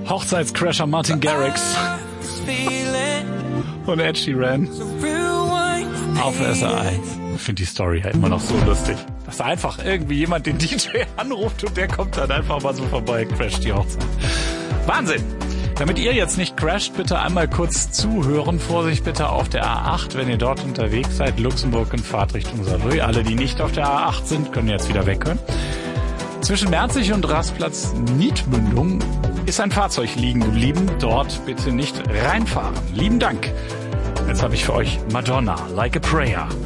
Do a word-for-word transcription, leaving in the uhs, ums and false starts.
Hochzeitscrasher Martin Garrix und Ed Sheeran auf S R eins. Ich finde die Story ja immer noch so lustig, dass einfach irgendwie jemand den D J anruft und der kommt dann einfach mal so vorbei, crasht die Hochzeit. Wahnsinn! Damit ihr jetzt nicht crasht, bitte einmal kurz zuhören. Vorsicht bitte auf der A acht, wenn ihr dort unterwegs seid, Luxemburg in Fahrtrichtung Saarlouis. Alle, die nicht auf der A acht sind, können jetzt wieder weghören. Zwischen Merzig und Rastplatz Niedmündung ist ein Fahrzeug liegen geblieben. Dort bitte nicht reinfahren. Lieben Dank. Jetzt habe ich für euch Madonna, Like a Prayer.